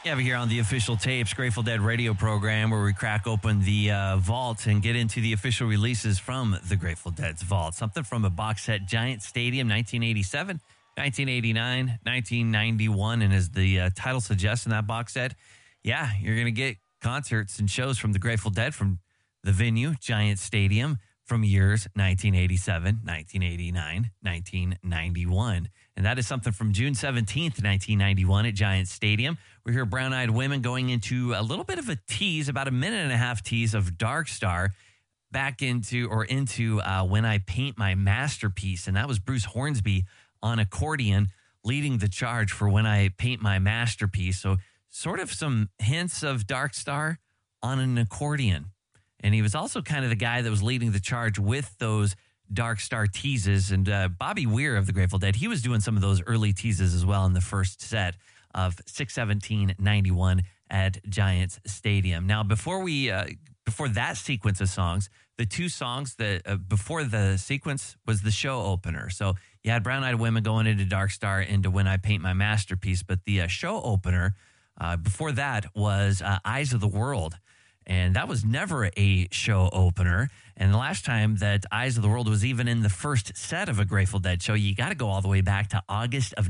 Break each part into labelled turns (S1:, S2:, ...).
S1: Yeah, we're here on the Official Tapes Grateful Dead radio program where we crack open the vault and get into the official releases from the Grateful Dead's vault. Something from a box set, Giant Stadium, 1987, 1989, 1991. And as the title suggests in that box set, yeah, you're going to get concerts and shows from the Grateful Dead from the venue, Giant Stadium, from years 1987, 1989, 1991. And that is something from June 17th, 1991 at Giant Stadium. We hear Brown Eyed Women going into a little bit of a tease, about a minute and a half tease of Dark Star back into When I Paint My Masterpiece. And that was Bruce Hornsby on accordion leading the charge for When I Paint My Masterpiece. So sort of some hints of Dark Star on an accordion. And he was also kind of the guy that was leading the charge with those Dark Star teases. And Bobby Weir of the Grateful Dead, he was doing some of those early teases as well in the first set of 6/17/91 at Giants Stadium. Now, before that sequence of songs, the two songs that before the sequence was the show opener. So you had Brown Eyed Women going into Dark Star into When I Paint My Masterpiece, but the show opener before that was Eyes of the World. And that was never a show opener. And the last time that Eyes of the World was even in the first set of a Grateful Dead show, you got to go all the way back to August of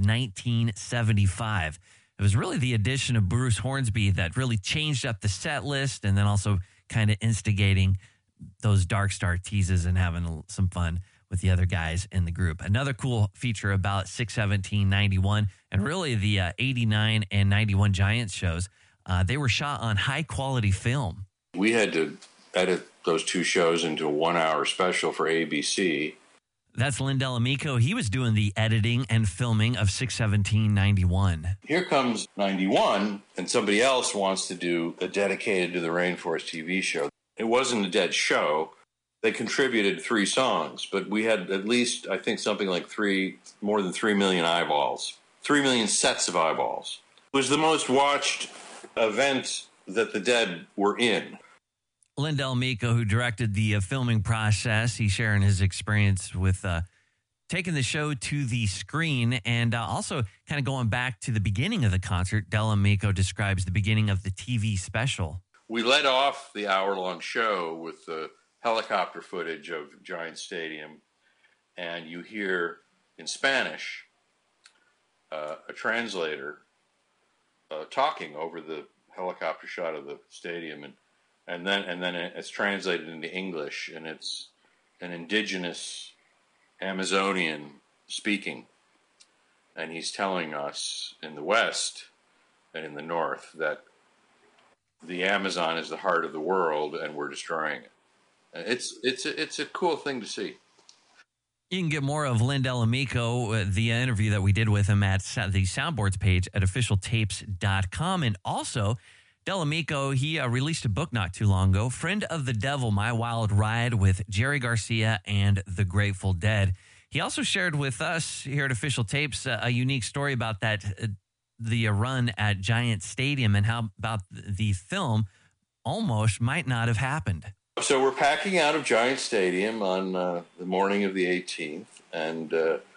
S1: 1975. It was really the addition of Bruce Hornsby that really changed up the set list and then also kind of instigating those Dark Star teases and having some fun with the other guys in the group. Another cool feature about 6/17/91 and really the 89 and 91 Giants shows, they were shot on high-quality film.
S2: We had to edit those two shows into a 1-hour special for ABC.
S1: That's Lynn Delamico. He was doing the editing and filming of 6/17/91.
S2: Here comes 91, and somebody else wants to do a dedicated to the Rainforest TV show. It wasn't a Dead show. They contributed 3 songs, but we had at least, I think, something like more than 3 million eyeballs. 3 million sets of eyeballs. It was the most watched event that the Dead were in.
S1: Lynn Delamico, who directed the filming process, he's sharing his experience with taking the show to the screen and also kind of going back to the beginning of the concert. Delamico describes the beginning of the TV special.
S2: We led off the hour-long show with the helicopter footage of Giant Stadium, and you hear in Spanish a translator talking over the helicopter shot of the stadium, and then it's translated into English, and it's an indigenous Amazonian speaking, and he's telling us in the West and in the North that the Amazon is the heart of the world, and we're destroying it. It's a cool thing to see.
S1: You can get more of Lynn Delamico, the interview that we did with him at the Soundboards page at officialtapes.com. And also, Delamico, he released a book not too long ago, Friend of the Devil, My Wild Ride with Jerry Garcia and the Grateful Dead. He also shared with us here at Official Tapes a unique story about the run at Giant Stadium and how about the film almost might not have happened.
S2: So we're packing out of Giant Stadium on the morning of the 18th, and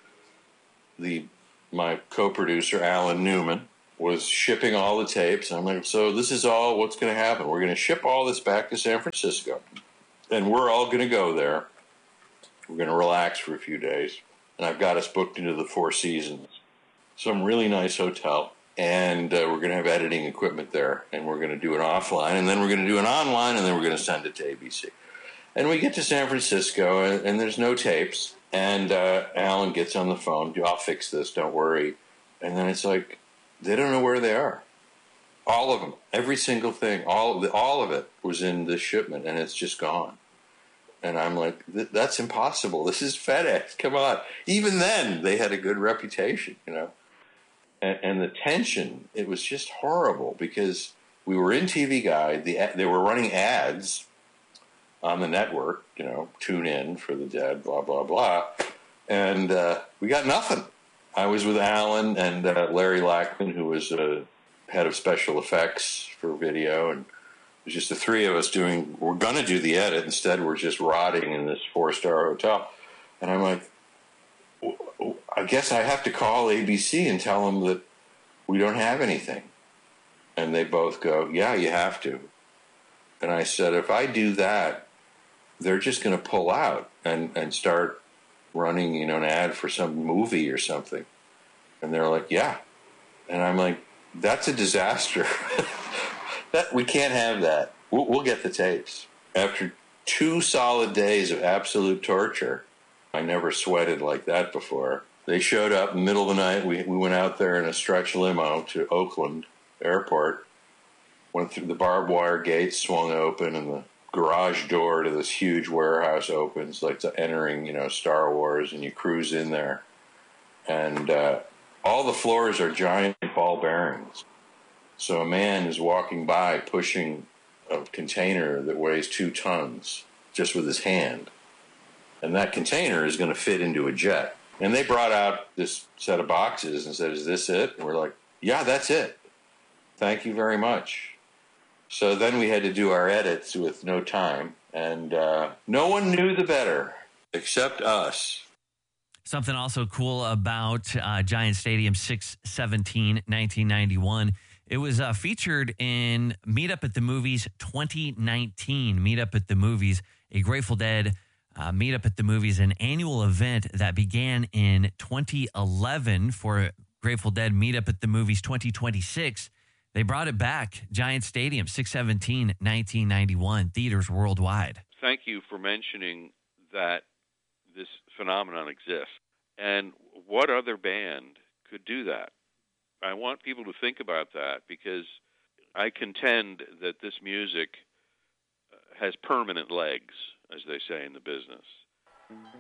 S2: my co-producer, Alan Newman, was shipping all the tapes. I'm like, so this is all what's going to happen. We're going to ship all this back to San Francisco, and we're all going to go there. We're going to relax for a few days, and I've got us booked into the Four Seasons, some really nice hotel. And we're going to have editing equipment there, and we're going to do it offline, and then we're going to do it online, and then we're going to send it to ABC. And we get to San Francisco, and there's no tapes, and Alan gets on the phone, I'll fix this, don't worry. And then it's like, they don't know where they are. All of them, every single thing, all of it was in this shipment, and it's just gone. And I'm like, that's impossible. This is FedEx, come on. Even then, they had a good reputation, you know. And the tension, it was just horrible because we were in TV Guide. They were running ads on the network, you know, tune in for the Dead, blah, blah, blah. And we got nothing. I was with Alan and Larry Lackman, who was head of special effects for video. And it was just the three of us we're going to do the edit. Instead, we're just rotting in this 4-star hotel. And I'm like, I guess I have to call ABC and tell them that we don't have anything. And they both go, yeah, you have to. And I said, if I do that, they're just going to pull out and start running, an ad for some movie or something. And they're like, yeah. And I'm like, that's a disaster. We can't have that. We'll get the tapes. After 2 solid days of absolute torture, I never sweated like that before. They showed up in the middle of the night. We went out there in a stretch limo to Oakland Airport, went through the barbed wire gates, swung open, and the garage door to this huge warehouse opens, like entering, Star Wars, and you cruise in there. And all the floors are giant ball bearings. So a man is walking by pushing a container that weighs 2 tons just with his hand. And that container is going to fit into a jet. And they brought out this set of boxes and said, is this it? And we're like, yeah, that's it. Thank you very much. So then we had to do our edits with no time. And no one knew the better except us.
S1: Something also cool about Giant Stadium 6/17/1991. It was featured in Meet Up at the Movies 2019. Meet Up at the Movies, a Grateful Dead Meet Up at the Movies, an annual event that began in 2011 for Grateful Dead Meet Up at the Movies 2026. They brought it back. Giant Stadium 6/17/1991. Theaters worldwide.
S3: Thank you for mentioning that this phenomenon exists. And what other band could do that? I want people to think about that, because I contend that this music has permanent legs, as they say in the business.